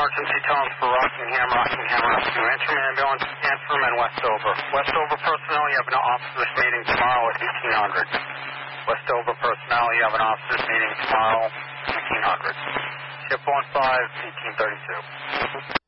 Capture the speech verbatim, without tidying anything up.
emergency tones for Rockingham, Rockingham Rescue. Interim ambulance, Antrim and Westover. Westover personnel, you have an officers meeting tomorrow at eighteen hundred. Westover personnel, you have an officers meeting tomorrow, eighteen hundred. Ship one five, eighteen thirty-two.